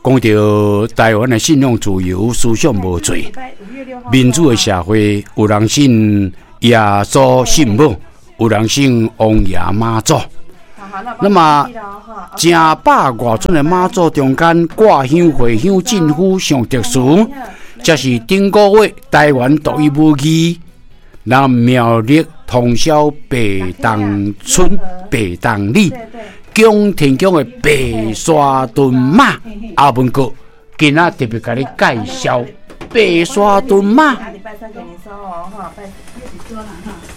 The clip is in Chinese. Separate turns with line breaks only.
讲到台湾的信仰自由、思想无罪，民主的社会，有人信耶稣信母，有人信王爷妈祖。那么，正100多尊的妈祖中间，挂香、回香、进府上特殊，这是顶个月台湾独一无二。南苗栗通宵白塘村白塘里，江天宫的白沙屯马阿文哥，今仔特别甲你介绍白沙屯马。